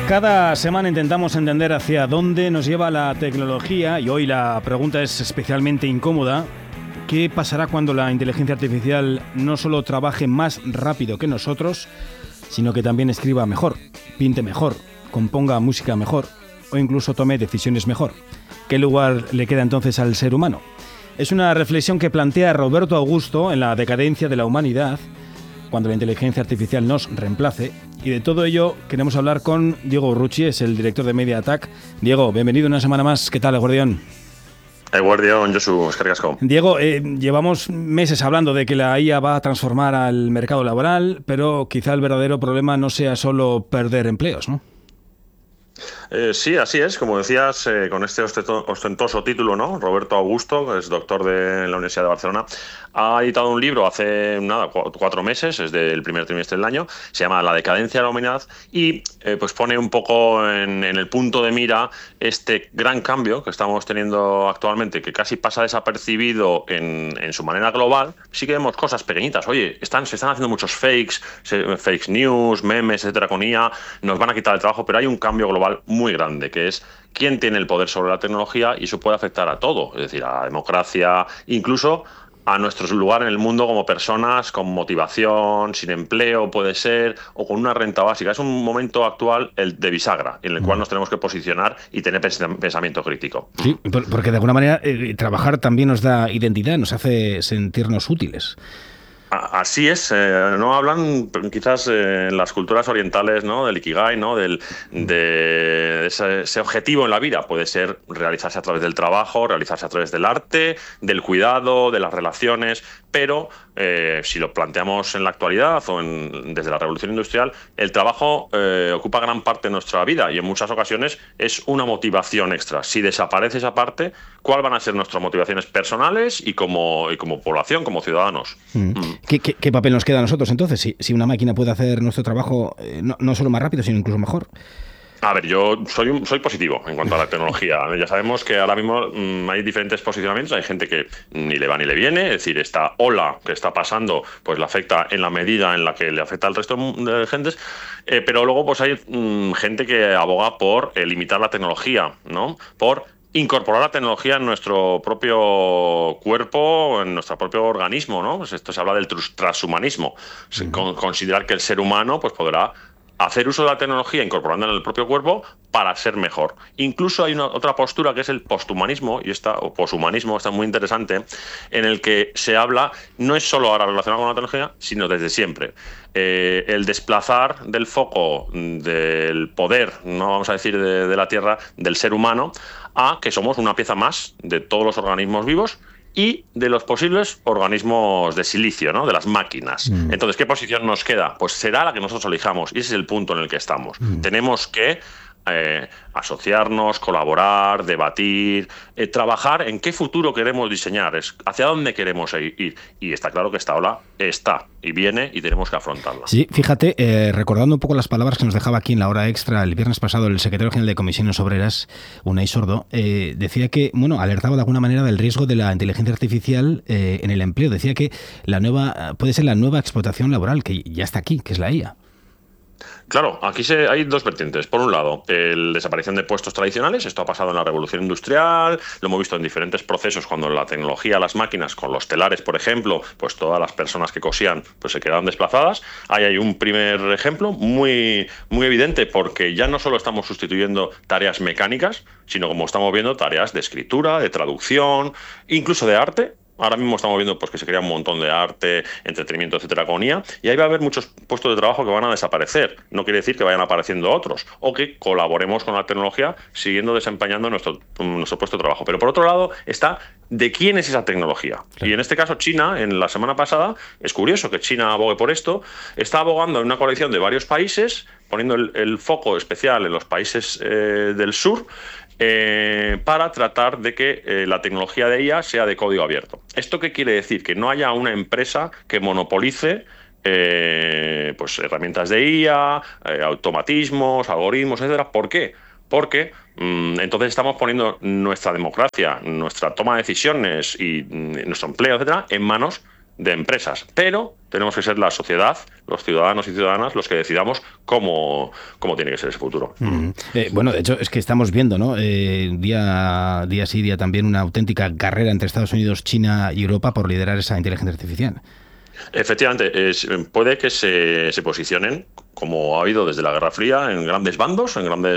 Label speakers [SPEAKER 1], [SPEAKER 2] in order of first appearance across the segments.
[SPEAKER 1] Cada semana intentamos entender hacia dónde nos lleva la tecnología y hoy la pregunta es especialmente incómoda. ¿Qué pasará cuando la inteligencia artificial no solo trabaje más rápido que nosotros, sino que también escriba mejor, pinte mejor, componga música mejor o incluso tome decisiones mejor? ¿Qué lugar le queda entonces al ser humano? Es una reflexión que plantea Roberto Augusto en La decadencia de la humanidad, cuando la inteligencia artificial nos reemplace. Y de todo ello queremos hablar con Diego Urruchi, es el director de MediaTek. Diego, bienvenido una semana más. ¿Qué tal, Guardián?
[SPEAKER 2] Guardián, Josu, eskerrik
[SPEAKER 1] Diego, llevamos meses hablando de que la IA va a transformar al mercado laboral, pero quizá el verdadero problema no sea solo perder empleos, ¿no?
[SPEAKER 2] Sí, así es. Como decías, con este ostentoso título, ¿no? Roberto Augusto, que es doctor de la Universidad de Barcelona, ha editado un libro hace 4 meses, es del primer trimestre del año, se llama La decadencia de la humanidad y pues pone un poco en el punto de mira este gran cambio que estamos teniendo actualmente, que casi pasa desapercibido en su manera global. Sí que vemos cosas pequeñitas. Oye, se están haciendo muchos fake news, memes, etcétera, con IA, nos van a quitar el trabajo, pero hay un cambio global muy grande, que es quién tiene el poder sobre la tecnología, y eso puede afectar a todo, es decir, a la democracia, incluso a nuestro lugar en el mundo como personas con motivación, sin empleo puede ser, o con una renta básica. Es un momento actual, el de bisagra, en el cual nos tenemos que posicionar y tener pensamiento crítico.
[SPEAKER 1] Sí, porque de alguna manera trabajar también nos da identidad, nos hace sentirnos útiles.
[SPEAKER 2] Así es, no hablan quizás en las culturas orientales, ¿no? Del Ikigai, ¿no? De ese objetivo en la vida. Puede ser realizarse a través del trabajo, realizarse a través del arte, del cuidado, de las relaciones, pero si lo planteamos en la actualidad o desde la revolución industrial, el trabajo ocupa gran parte de nuestra vida y en muchas ocasiones es una motivación extra. Si desaparece esa parte, ¿cuáles van a ser nuestras motivaciones personales y como población, como ciudadanos?
[SPEAKER 1] ¿Qué papel nos queda a nosotros entonces? Si una máquina puede hacer nuestro trabajo no solo más rápido, sino incluso mejor.
[SPEAKER 2] A ver, yo soy positivo en cuanto a la tecnología. Ya sabemos que ahora mismo hay diferentes posicionamientos. Hay gente que ni le va ni le viene. Es decir, esta ola que está pasando pues le afecta en la medida en la que le afecta al resto de gentes. Pero luego pues hay gente que aboga por limitar la tecnología, ¿no? Por incorporar la tecnología en nuestro propio cuerpo, en nuestro propio organismo, ¿no? Pues esto se habla del transhumanismo. Considerar que el ser humano pues podrá hacer uso de la tecnología incorporándola en el propio cuerpo para ser mejor. Incluso hay otra postura que es el posthumanismo, o poshumanismo, está muy interesante, en el que se habla, no es solo ahora relacionado con la tecnología, sino desde siempre. El desplazar del foco del poder, no vamos a decir de la Tierra, del ser humano, a que somos una pieza más de todos los organismos vivos y de los posibles organismos de silicio, ¿no? De las máquinas. Entonces, ¿qué posición nos queda? Pues será la que nosotros elijamos, y ese es el punto en el que estamos. Tenemos que asociarnos, colaborar, debatir, trabajar en qué futuro queremos diseñar, hacia dónde queremos ir. Y está claro que esta ola está y viene y tenemos que afrontarla.
[SPEAKER 1] Sí, fíjate, recordando un poco las palabras que nos dejaba aquí en la hora extra el viernes pasado el secretario general de Comisiones Obreras, Unai Sordo, decía que, alertaba de alguna manera del riesgo de la inteligencia artificial en el empleo. Decía que puede ser la nueva explotación laboral, que ya está aquí, que es la IA.
[SPEAKER 2] Claro, aquí hay dos vertientes. Por un lado, la desaparición de puestos tradicionales. Esto ha pasado en la revolución industrial, lo hemos visto en diferentes procesos cuando la tecnología, las máquinas, con los telares, por ejemplo, pues todas las personas que cosían pues se quedaron desplazadas. Ahí hay un primer ejemplo muy, muy evidente, porque ya no solo estamos sustituyendo tareas mecánicas, sino, como estamos viendo, tareas de escritura, de traducción, incluso de arte. Ahora mismo estamos viendo pues que se crea un montón de arte, entretenimiento, etcétera, con IA, y ahí va a haber muchos puestos de trabajo que van a desaparecer. No quiere decir que vayan apareciendo otros, o que colaboremos con la tecnología siguiendo desempeñando nuestro puesto de trabajo. Pero por otro lado está de quién es esa tecnología. Sí. Y en este caso China, en la semana pasada, es curioso que China abogue por esto, está abogando en una coalición de varios países, poniendo el foco especial en los países del sur, para tratar de que la tecnología de IA sea de código abierto. ¿Esto qué quiere decir? Que no haya una empresa que monopolice pues herramientas de IA, automatismos, algoritmos, etcétera. ¿Por qué? Porque entonces estamos poniendo nuestra democracia, nuestra toma de decisiones y nuestro empleo, etcétera, en manos de empresas, pero tenemos que ser la sociedad, los ciudadanos y ciudadanas, los que decidamos cómo tiene que ser ese futuro.
[SPEAKER 1] Bueno, de hecho, es que estamos viendo, ¿no? Día sí, día también, una auténtica carrera entre Estados Unidos, China y Europa por liderar esa inteligencia artificial.
[SPEAKER 2] Efectivamente, puede que se posicionen, como ha habido desde la Guerra Fría, en grandes bandos,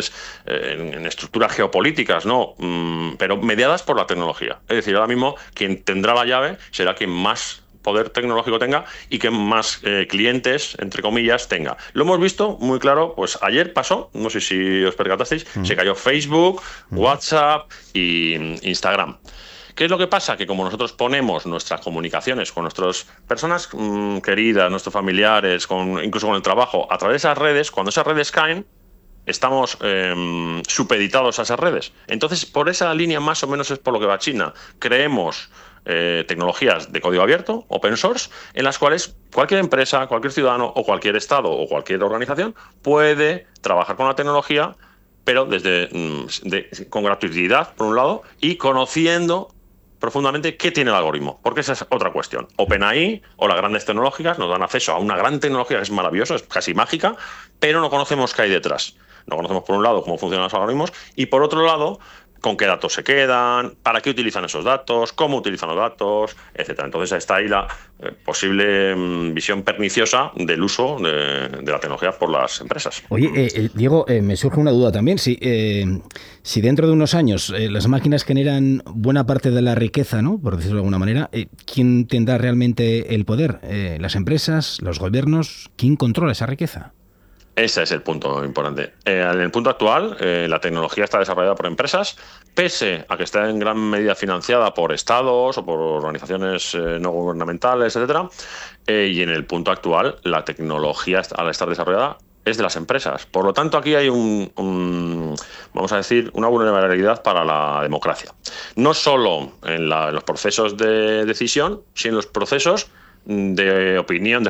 [SPEAKER 2] en estructuras geopolíticas, ¿no? Pero mediadas por la tecnología. Es decir, ahora mismo quien tendrá la llave será quien más poder tecnológico tenga y que más clientes, entre comillas, tenga. Lo hemos visto muy claro, pues ayer pasó, no sé si os percatasteis, se cayó Facebook, WhatsApp y Instagram. ¿Qué es lo que pasa? Que como nosotros ponemos nuestras comunicaciones con nuestras personas queridas, nuestros familiares, incluso con el trabajo, a través de esas redes, cuando esas redes caen, estamos supeditados a esas redes. Entonces, por esa línea más o menos es por lo que va China. Creemos tecnologías de código abierto, open source, en las cuales cualquier empresa, cualquier ciudadano o cualquier estado o cualquier organización puede trabajar con la tecnología, pero con gratuidad, por un lado, y conociendo profundamente qué tiene el algoritmo, porque esa es otra cuestión. OpenAI o las grandes tecnológicas nos dan acceso a una gran tecnología que es maravillosa, es casi mágica, pero no conocemos qué hay detrás. No conocemos, por un lado, cómo funcionan los algoritmos y, por otro lado, con qué datos se quedan, para qué utilizan esos datos, cómo utilizan los datos, etcétera. Entonces está ahí la posible visión perniciosa del uso de la tecnología por las empresas.
[SPEAKER 1] Oye, Diego, me surge una duda también. Si dentro de unos años las máquinas generan buena parte de la riqueza, ¿no?, por decirlo de alguna manera, ¿quién tendrá realmente el poder? ¿Las empresas, los gobiernos? ¿Quién controla esa riqueza?
[SPEAKER 2] Ese es el punto importante. En el punto actual, la tecnología está desarrollada por empresas, pese a que está en gran medida financiada por estados o por organizaciones no gubernamentales, etcétera. Y en el punto actual, la tecnología, al estar desarrollada, es de las empresas. Por lo tanto, aquí hay vamos a decir, una vulnerabilidad para la democracia. No solo en los procesos de decisión, sino en los procesos de opinión,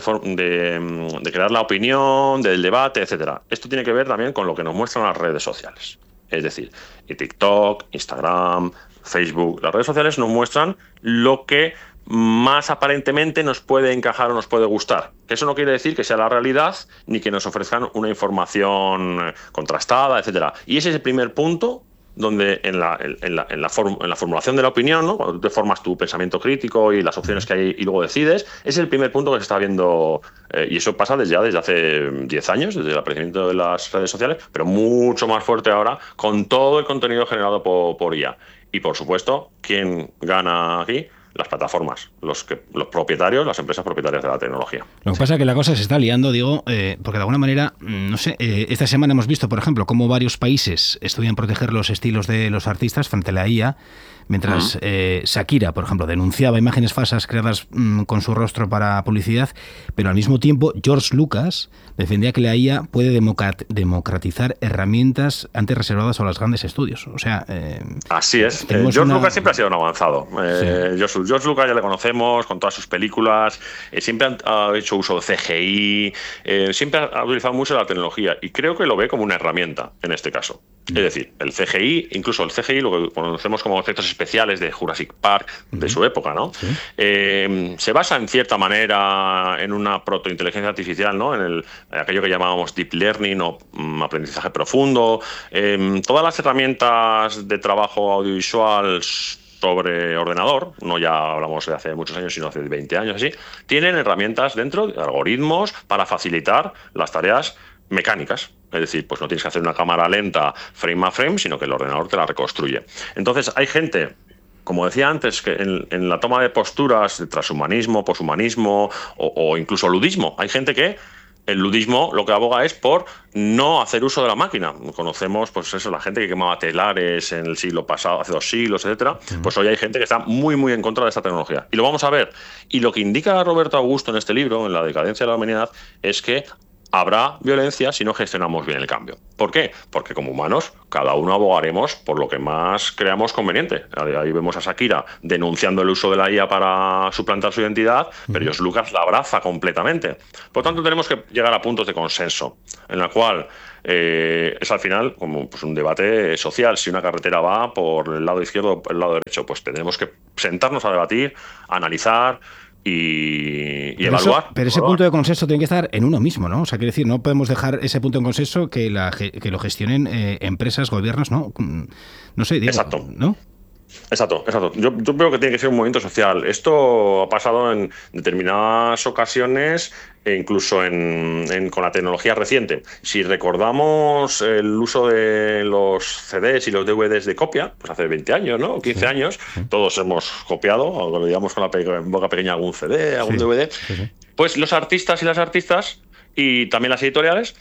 [SPEAKER 2] de crear la opinión, del debate, etcétera. Esto tiene que ver también con lo que nos muestran las redes sociales. Es decir, TikTok, Instagram, Facebook, las redes sociales nos muestran lo que más aparentemente nos puede encajar o nos puede gustar. Eso no quiere decir que sea la realidad ni que nos ofrezcan una información contrastada, etcétera. Y ese es el primer punto donde en la formulación de la opinión, ¿no?, cuando tú te formas tu pensamiento crítico y las opciones que hay y luego decides, es el primer punto que se está viendo, y eso pasa desde hace 10 años, desde el aparecimiento de las redes sociales, pero mucho más fuerte ahora con todo el contenido generado por IA. Y por supuesto, ¿quién gana aquí? Las plataformas, los propietarios, las empresas propietarias de la tecnología.
[SPEAKER 1] Lo que pasa es que la cosa se está liando, Diego, porque de alguna manera, no sé, esta semana hemos visto, por ejemplo, cómo varios países estudian proteger los estilos de los artistas frente a la IA, mientras Shakira, por ejemplo, denunciaba imágenes falsas creadas con su rostro para publicidad, pero al mismo tiempo George Lucas defendía que la IA puede democratizar herramientas antes reservadas a los grandes estudios. O sea,
[SPEAKER 2] así es. George Lucas siempre ha sido un avanzado. Sí. George Lucas ya le conocemos con todas sus películas, siempre ha hecho uso de CGI, siempre ha utilizado mucho la tecnología y creo que lo ve como una herramienta en este caso. Es decir, el CGI, incluso el CGI, lo que conocemos como efectos especiales de Jurassic Park de su época, ¿no? Sí. Se basa en cierta manera en una protointeligencia artificial, ¿no?, en aquello que llamábamos deep learning o aprendizaje profundo. Todas las herramientas de trabajo audiovisual sobre ordenador, no ya hablamos de hace muchos años, sino hace 20 años así, tienen herramientas dentro, algoritmos para facilitar las tareas mecánicas. Es decir, pues no tienes que hacer una cámara lenta frame a frame, sino que el ordenador te la reconstruye. Entonces hay gente, como decía antes, que en la toma de posturas de transhumanismo, poshumanismo o incluso ludismo, hay gente que el ludismo lo que aboga es por no hacer uso de la máquina. Conocemos, pues eso, la gente que quemaba telares en el siglo pasado, hace 2 siglos, etcétera. Pues hoy hay gente que está muy, muy en contra de esta tecnología. Y lo vamos a ver. Y lo que indica Roberto Augusto en este libro, en La decadencia de la humanidad, es que habrá violencia si no gestionamos bien el cambio. ¿Por qué? Porque como humanos, cada uno abogaremos por lo que más creamos conveniente. Ahí vemos a Shakira denunciando el uso de la IA para suplantar su identidad, pero George Lucas la abraza completamente. Por lo tanto, tenemos que llegar a puntos de consenso, en la cual es al final como pues un debate social. Si una carretera va por el lado izquierdo o por el lado derecho, pues tendremos que sentarnos a debatir, a analizar y evaluar.
[SPEAKER 1] Pero ese punto de consenso tiene que estar en uno mismo, ¿no? O sea, quiere decir, no podemos dejar ese punto de consenso que lo gestionen empresas, gobiernos, ¿no? No sé, digo,
[SPEAKER 2] Exacto.
[SPEAKER 1] ¿no?
[SPEAKER 2] Exacto. Yo veo que tiene que ser un movimiento social. Esto ha pasado en determinadas ocasiones e incluso con la tecnología reciente. Si recordamos el uso de los CDs y los DVDs de copia, pues hace 20 años, ¿no? 15 años, todos hemos copiado, o lo digamos con la boca pequeña, algún CD, algún DVD. Pues los artistas y las artistas y también las editoriales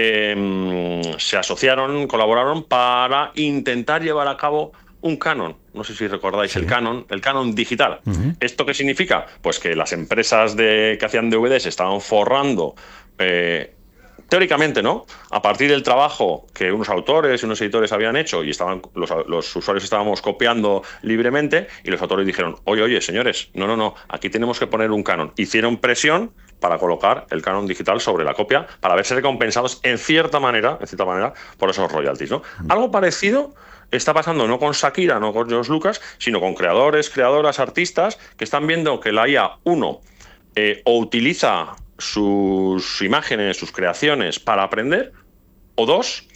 [SPEAKER 2] se asociaron, colaboraron para intentar llevar a cabo un canon. No sé si recordáis el canon digital. ¿Esto qué significa? Pues que las empresas que hacían DVDs estaban forrando, teóricamente, ¿no? A partir del trabajo que unos autores y unos editores habían hecho y los usuarios estábamos copiando libremente, y los autores dijeron, oye, señores, no, aquí tenemos que poner un canon. Hicieron presión para colocar el canon digital sobre la copia para verse recompensados en cierta manera por esos royalties, ¿no? Algo parecido está pasando no con Shakira, no con George Lucas, sino con creadores, creadoras, artistas que están viendo que la IA, uno, o utiliza sus imágenes, sus creaciones para aprender, o dos,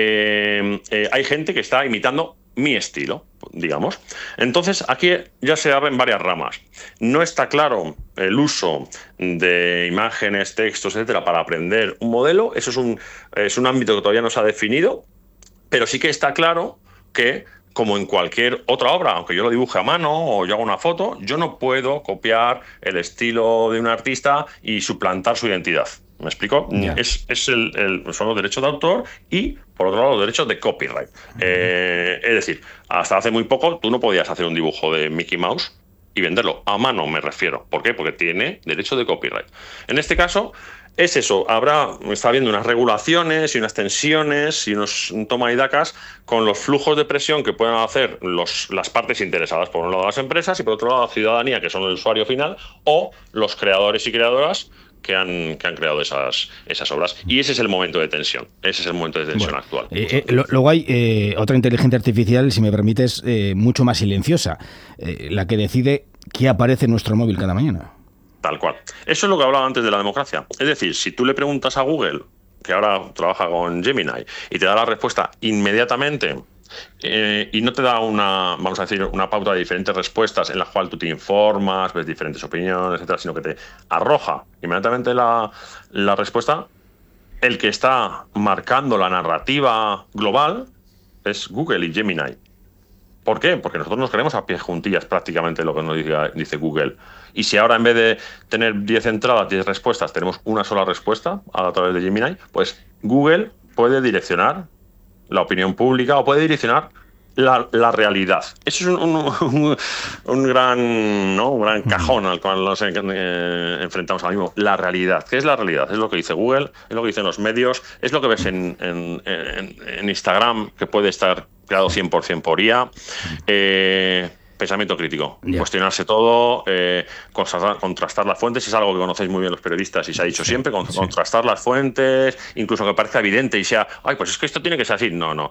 [SPEAKER 2] hay gente que está imitando mi estilo, digamos. Entonces, aquí ya se abren varias ramas. No está claro el uso de imágenes, textos, etcétera, para aprender un modelo. Eso es un ámbito que todavía no se ha definido, pero sí que está claro que, como en cualquier otra obra, aunque yo lo dibuje a mano o yo haga una foto, yo no puedo copiar el estilo de un artista y suplantar su identidad. ¿Me explico? Yeah. Son los derechos de autor y, por otro lado, los derechos de copyright. Es decir, hasta hace muy poco tú no podías hacer un dibujo de Mickey Mouse y venderlo a mano, me refiero. ¿Por qué? Porque tiene derecho de copyright. En este caso, es eso, está habiendo unas regulaciones y unas tensiones y unos toma y dacas con los flujos de presión que puedan hacer las partes interesadas, por un lado las empresas y por otro lado la ciudadanía, que son el usuario final, o los creadores y creadoras que han creado esas obras. Y ese es el momento de tensión, actual.
[SPEAKER 1] Luego hay otra inteligencia artificial, si me permites, mucho más silenciosa, la que decide qué aparece en nuestro móvil cada mañana.
[SPEAKER 2] Tal cual. Eso es lo que hablaba antes de la democracia. Es decir, si tú le preguntas a Google, que ahora trabaja con Gemini, y te da la respuesta inmediatamente, y no te da una pauta de diferentes respuestas en las cuales tú te informas, ves diferentes opiniones, etcétera, sino que te arroja inmediatamente la respuesta, el que está marcando la narrativa global es Google y Gemini. ¿Por qué? Porque nosotros nos queremos a pie juntillas prácticamente lo que nos dice Google. Y si ahora en vez de tener 10 entradas, 10 respuestas, tenemos una sola respuesta a través de Gemini, pues Google puede direccionar la opinión pública o puede direccionar la realidad. Eso es un gran cajón al cual nos enfrentamos ahora mismo. La realidad. ¿Qué es la realidad? Es lo que dice Google, es lo que dicen los medios, es lo que ves en Instagram, que puede estar creado 100% por IA. Pensamiento crítico, cuestionarse todo, contrastar las fuentes, es algo que conocéis muy bien los periodistas y se ha dicho siempre, contrastar las fuentes, incluso que parezca evidente y sea, pues es que esto tiene que ser así. No.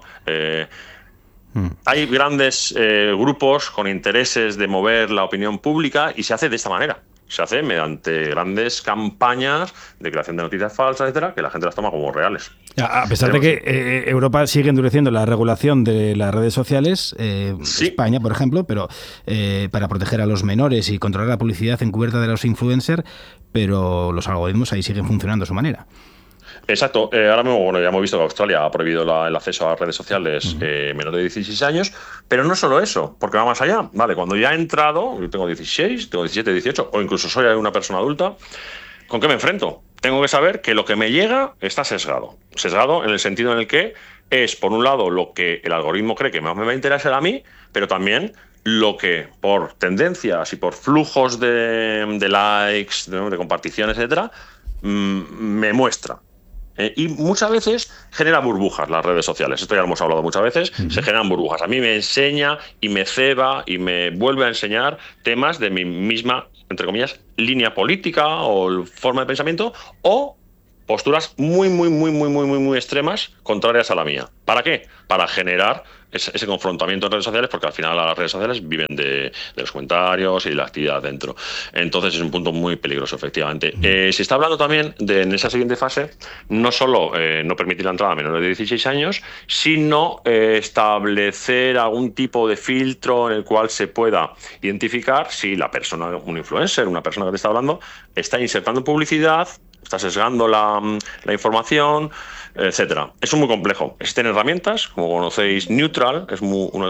[SPEAKER 2] Hay grandes grupos con intereses de mover la opinión pública y se hace de esta manera. Se hace mediante grandes campañas de creación de noticias falsas, etcétera, que la gente las toma como reales.
[SPEAKER 1] A pesar de que Europa sigue endureciendo la regulación de las redes sociales, España, por ejemplo, pero para proteger a los menores y controlar la publicidad encubierta de los influencers, pero los algoritmos ahí siguen funcionando a su manera.
[SPEAKER 2] Exacto. Ahora mismo, ya hemos visto que Australia ha prohibido el acceso a redes sociales menor de 16 años, pero no solo eso, porque va más allá. Vale, cuando ya he entrado, yo tengo 16, tengo 17, 18, o incluso soy una persona adulta, ¿con qué me enfrento? Tengo que saber que lo que me llega está sesgado. Sesgado en el sentido en el que es, por un lado, lo que el algoritmo cree que más me va a interesar a mí, pero también lo que por tendencias y por flujos de likes, de comparticiones, etcétera, me muestra. Y muchas veces genera burbujas las redes sociales. Esto ya lo hemos hablado muchas veces. Se generan burbujas. A mí me enseña y me ceba y me vuelve a enseñar temas de mi misma, entre comillas, línea política o forma de pensamiento, o posturas muy extremas, contrarias a la mía. ¿Para qué? Para generar ese confrontamiento en redes sociales, porque al final las redes sociales viven de los comentarios y de la actividad dentro. Entonces es un punto muy peligroso, efectivamente. Se está hablando también de, en esa siguiente fase, no solo no permitir la entrada a menores de 16 años, sino establecer algún tipo de filtro en el cual se pueda identificar si la persona, un influencer, una persona que te está hablando, está insertando publicidad, está sesgando la información, etcétera. Es muy complejo. Existen herramientas, como conocéis, Neutral, es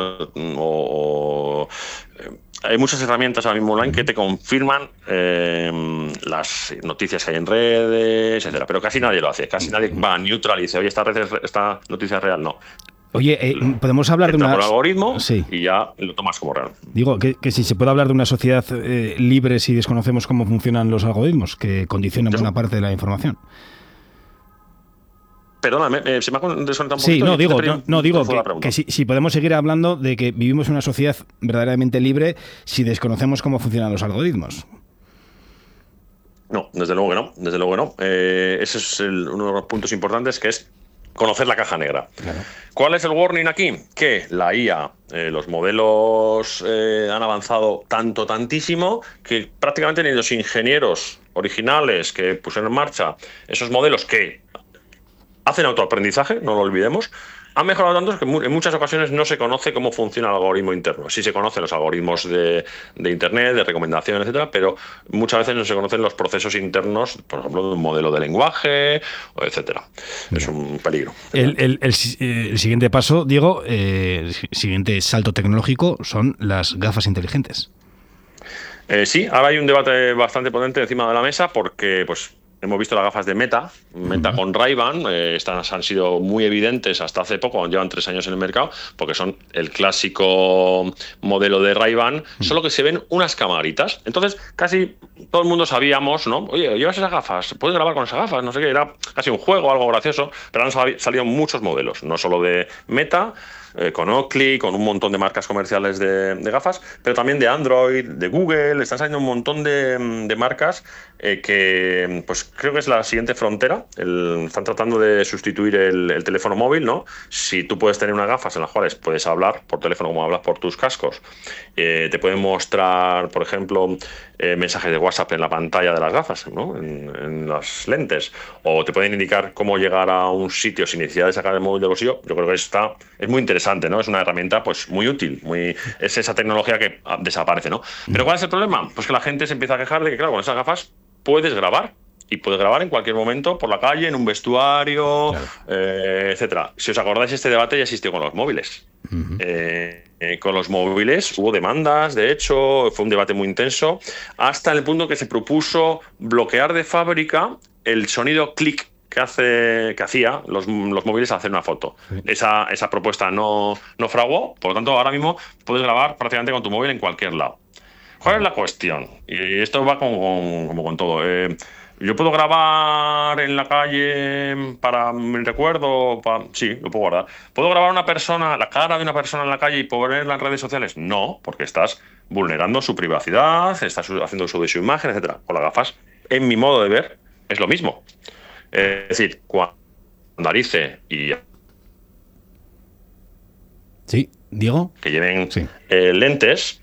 [SPEAKER 2] hay muchas herramientas ahora mismo online que te confirman las noticias que hay en redes, etcétera. Pero casi nadie lo hace. Casi nadie va a Neutral y dice, oye, esta noticia es real. No.
[SPEAKER 1] Oye, podemos hablar de una...
[SPEAKER 2] por algoritmo,
[SPEAKER 1] sí,
[SPEAKER 2] y ya lo tomas como real.
[SPEAKER 1] Digo, que si se puede hablar de una sociedad libre si desconocemos cómo funcionan los algoritmos, que condicionan buena parte de la información.
[SPEAKER 2] Perdóname, se me ha desconectado un poquito.
[SPEAKER 1] Sí, digo que si podemos seguir hablando de que vivimos en una sociedad verdaderamente libre si desconocemos cómo funcionan los algoritmos.
[SPEAKER 2] No, desde luego que no. Ese es uno de los puntos importantes, que es conocer la caja negra. Claro. ¿Cuál es el warning aquí? Que la IA, los modelos han avanzado tantísimo, que prácticamente ni los ingenieros originales que pusieron en marcha esos modelos que hacen autoaprendizaje, no lo olvidemos, han mejorado tanto que en muchas ocasiones no se conoce cómo funciona el algoritmo interno. Sí se conocen los algoritmos de Internet, de recomendación, etcétera, pero muchas veces no se conocen los procesos internos, por ejemplo, de un modelo de lenguaje, etcétera. Es un peligro.
[SPEAKER 1] El siguiente paso, Diego, el siguiente salto tecnológico son las gafas inteligentes.
[SPEAKER 2] Sí, ahora hay un debate bastante potente encima de la mesa porque, hemos visto las gafas de Meta con Ray-Ban, estas han sido muy evidentes hasta hace poco, llevan 3 años en el mercado, porque son el clásico modelo de Ray-Ban, solo que se ven unas camaritas. Entonces, casi todo el mundo sabíamos, ¿no? Oye, llevas esas gafas, puedes grabar con esas gafas, no sé qué, era casi un juego, algo gracioso, pero han salido muchos modelos, no solo de Meta, con Oakley, con un montón de marcas comerciales de gafas, pero también de Android, de Google. Están saliendo un montón de marcas que creo que es la siguiente frontera. Están tratando de sustituir el teléfono móvil, ¿no? Si tú puedes tener unas gafas en las cuales puedes hablar por teléfono como hablas por tus cascos, te pueden mostrar, por ejemplo, mensajes de WhatsApp en la pantalla de las gafas, ¿no? En las lentes, o te pueden indicar cómo llegar a un sitio sin necesidad de sacar el móvil del bolsillo. Yo creo que es muy interesante, ¿no? Es una herramienta muy útil, es esa tecnología que desaparece, ¿no? Pero ¿cuál es el problema? Pues que la gente se empieza a quejar de que, claro, con esas gafas puedes grabar. Y puedes grabar en cualquier momento, por la calle, en un vestuario, claro, etcétera. Si os acordáis, este debate ya existió con los móviles. Con los móviles hubo demandas, de hecho, fue un debate muy intenso, hasta el punto que se propuso bloquear de fábrica el sonido clic que hacía los móviles al hacer una foto. Sí. Esa propuesta no fraguó, por lo tanto, ahora mismo puedes grabar prácticamente con tu móvil en cualquier lado. ¿Cuál es la cuestión? Y esto va como con todo. ¿Yo puedo grabar en la calle para mi recuerdo? Sí, lo puedo guardar. ¿Puedo grabar la cara de una persona en la calle y ponerla en redes sociales? No, porque estás vulnerando su privacidad, estás haciendo uso de su imagen, etcétera. Con las gafas, en mi modo de ver, es lo mismo. Es decir, cuando analice y...
[SPEAKER 1] Sí, Diego.
[SPEAKER 2] Que lleven lentes...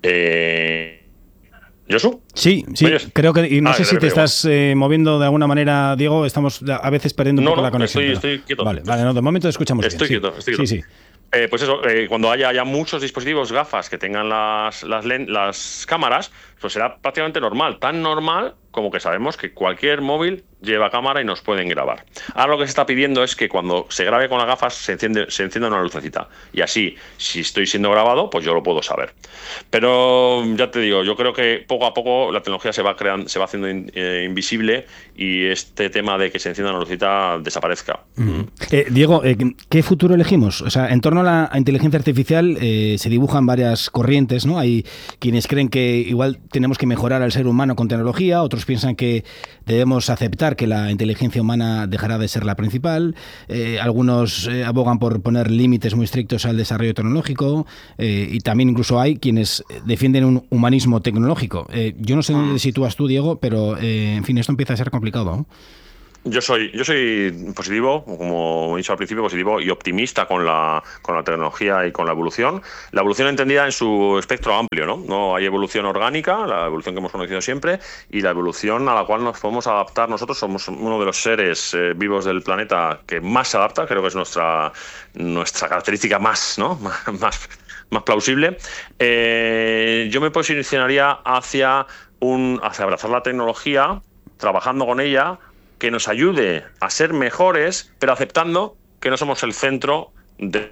[SPEAKER 2] ¿Josu?
[SPEAKER 1] Sí, creo que... Y no sé si te estás moviendo de alguna manera, Diego. Estamos a veces perdiendo un poco la conexión.
[SPEAKER 2] Estoy quieto.
[SPEAKER 1] Vale, de momento te escuchamos bien.
[SPEAKER 2] Estoy quieto.
[SPEAKER 1] Sí.
[SPEAKER 2] Pues eso, cuando haya ya muchos dispositivos, gafas que tengan las cámaras, pues será prácticamente normal. Tan normal como que sabemos que cualquier móvil lleva cámara y nos pueden grabar. Ahora lo que se está pidiendo es que cuando se grabe con las gafas se encienda una lucecita. Y así, si estoy siendo grabado, pues yo lo puedo saber. Pero ya te digo, yo creo que poco a poco la tecnología se va haciendo invisible y este tema de que se encienda una lucecita desaparezca.
[SPEAKER 1] Diego, ¿qué futuro elegimos? O sea, en torno a la inteligencia artificial se dibujan varias corrientes, ¿no? Hay quienes creen que igual tenemos que mejorar al ser humano con tecnología, otros piensan que debemos aceptar que la inteligencia humana dejará de ser la principal, algunos abogan por poner límites muy estrictos al desarrollo tecnológico, y también incluso hay quienes defienden un humanismo tecnológico. Yo no sé dónde te sitúas tú, Diego, pero en fin, esto empieza a ser complicado, ¿no?
[SPEAKER 2] Yo soy positivo, como he dicho al principio, positivo y optimista con la tecnología y con la evolución. La evolución entendida en su espectro amplio, ¿no? No hay evolución orgánica, la evolución que hemos conocido siempre, y la evolución a la cual nos podemos adaptar nosotros. Somos uno de los seres vivos del planeta que más se adapta, creo que es nuestra característica más, ¿no? más plausible. Yo me posicionaría hacia abrazar la tecnología, trabajando con ella, que nos ayude a ser mejores, pero aceptando que no somos el centro del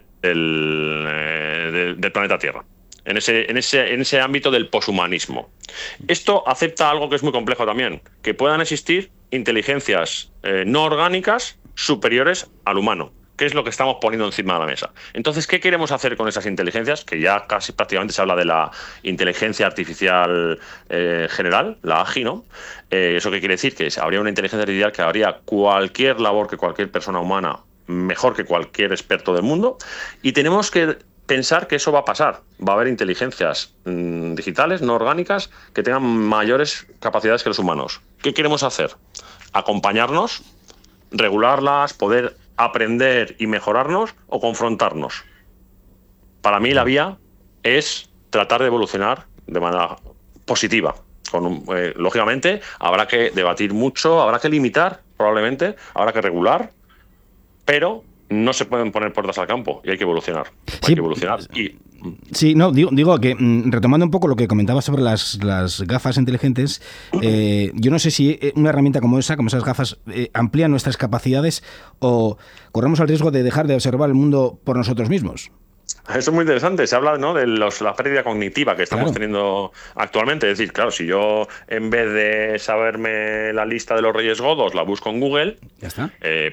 [SPEAKER 2] planeta Tierra. En ese ámbito del poshumanismo. Esto acepta algo que es muy complejo también, que puedan existir inteligencias no orgánicas superiores al humano, que es lo que estamos poniendo encima de la mesa. Entonces, ¿qué queremos hacer con esas inteligencias? Que ya casi prácticamente se habla de la inteligencia artificial general, la AGI, ¿no? ¿Eso qué quiere decir? Que habría una inteligencia artificial que haría cualquier labor que cualquier persona humana mejor que cualquier experto del mundo, y tenemos que pensar que eso va a pasar. Va a haber inteligencias digitales, no orgánicas, que tengan mayores capacidades que los humanos. ¿Qué queremos hacer? Acompañarnos, regularlas, poder aprender y mejorarnos, o confrontarnos. Para mí la vía es tratar de evolucionar de manera positiva. Lógicamente habrá que debatir mucho, habrá que limitar probablemente, habrá que regular, pero no se pueden poner puertas al campo y hay que evolucionar.
[SPEAKER 1] Sí.
[SPEAKER 2] Hay que evolucionar
[SPEAKER 1] Sí, no, digo que retomando un poco lo que comentabas sobre las gafas inteligentes, yo no sé si una herramienta como esas gafas, amplía nuestras capacidades o corremos el riesgo de dejar de observar el mundo por nosotros mismos.
[SPEAKER 2] Eso es muy interesante. Se habla, ¿no?, de la pérdida cognitiva que estamos teniendo actualmente. Es decir, claro, si yo en vez de saberme la lista de los Reyes Godos la busco en Google,
[SPEAKER 1] ya está.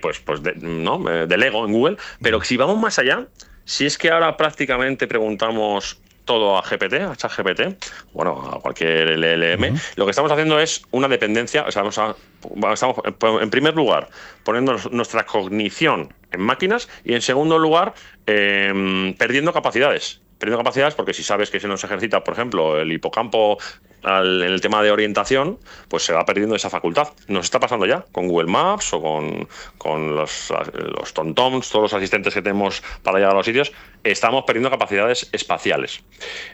[SPEAKER 2] delego en Google. Pero si vamos más allá, si es que ahora prácticamente preguntamos todo a GPT, a ChatGPT, bueno, a cualquier LLM, lo que estamos haciendo es una dependencia. O sea, estamos en primer lugar poniendo nuestra cognición en máquinas, y en segundo lugar perdiendo capacidades porque si sabes que se nos ejercita, por ejemplo, el hipocampo en el tema de orientación, pues se va perdiendo esa facultad. Nos está pasando ya con Google Maps o con los TomToms, todos los asistentes que tenemos para llegar a los sitios. Estamos perdiendo capacidades espaciales.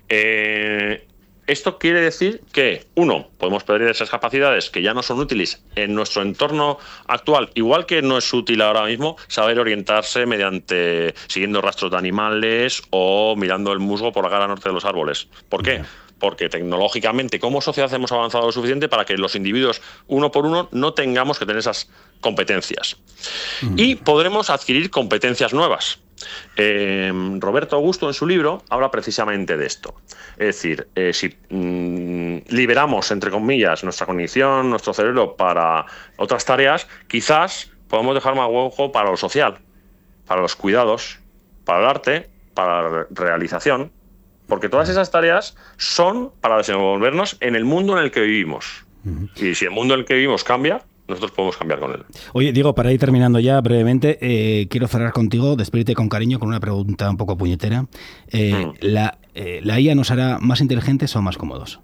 [SPEAKER 2] Esto quiere decir que, uno, podemos perder esas capacidades que ya no son útiles en nuestro entorno actual, igual que no es útil ahora mismo saber orientarse siguiendo rastros de animales o mirando el musgo por la cara norte de los árboles. ¿Por qué? Porque tecnológicamente, como sociedad, hemos avanzado lo suficiente para que los individuos, uno por uno, no tengamos que tener esas competencias. Y podremos adquirir competencias nuevas. Roberto Augusto, en su libro, habla precisamente de esto. Es decir, si liberamos, entre comillas, nuestra cognición, nuestro cerebro para otras tareas, quizás podemos dejar más hueco para lo social, para los cuidados, para el arte, para la realización, porque todas esas tareas son para desenvolvernos en el mundo en el que vivimos. Y si el mundo en el que vivimos cambia, nosotros podemos cambiar con él.
[SPEAKER 1] Oye, Diego, para ir terminando ya brevemente, quiero cerrar contigo, despedirte con cariño, con una pregunta un poco puñetera. ¿La IA nos hará más inteligentes o más cómodos?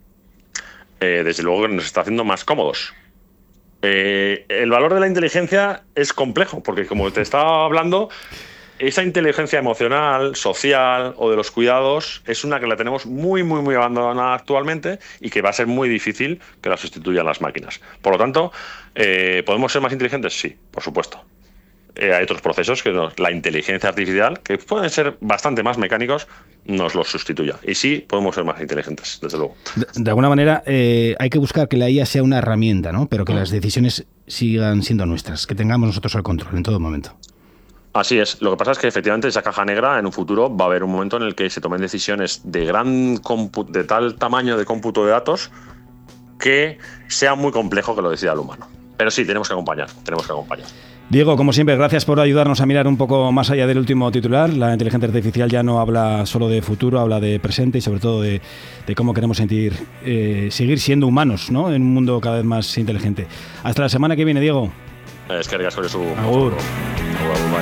[SPEAKER 2] Desde luego que nos está haciendo más cómodos. El valor de la inteligencia es complejo, porque como te estaba hablando, esa inteligencia emocional, social o de los cuidados es una que la tenemos muy, muy, muy abandonada actualmente y que va a ser muy difícil que la sustituyan las máquinas. Por lo tanto, ¿podemos ser más inteligentes? Sí, por supuesto. Hay otros procesos que la inteligencia artificial, que pueden ser bastante más mecánicos, nos los sustituya. Y sí, podemos ser más inteligentes, desde luego.
[SPEAKER 1] De alguna manera, hay que buscar que la IA sea una herramienta, ¿no? Pero que las decisiones sigan siendo nuestras, que tengamos nosotros el control en todo momento.
[SPEAKER 2] Así es. Lo que pasa es que efectivamente esa caja negra en un futuro va a haber un momento en el que se tomen decisiones de tal tamaño de cómputo de datos que sea muy complejo que lo decida el humano. Pero sí, tenemos que acompañar.
[SPEAKER 1] Diego, como siempre, gracias por ayudarnos a mirar un poco más allá del último titular. La inteligencia artificial ya no habla solo de futuro, habla de presente y sobre todo de cómo queremos seguir siendo humanos, ¿no?, en un mundo cada vez más inteligente. Hasta la semana que viene, Diego.
[SPEAKER 2] Es que su...
[SPEAKER 1] Agur.
[SPEAKER 2] Agur.